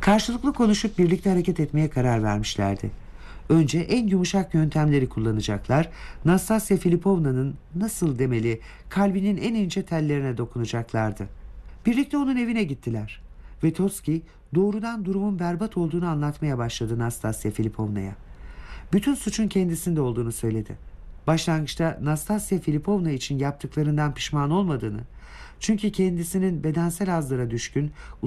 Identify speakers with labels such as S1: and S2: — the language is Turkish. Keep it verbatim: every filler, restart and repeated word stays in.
S1: Karşılıklı konuşup birlikte hareket etmeye karar vermişlerdi. Önce en yumuşak yöntemleri kullanacaklar, Nastasya Filipovna'nın nasıl demeli kalbinin en ince tellerine dokunacaklardı. Birlikte onun evine gittiler. Vetotski doğrudan durumun berbat olduğunu anlatmaya başladı Nastasya Filipovna'ya. Bütün suçun kendisinde olduğunu söyledi. Başlangıçta Nastasya Filipovna için yaptıklarından pişman olmadığını, çünkü kendisinin bedensel hazlara düşkün,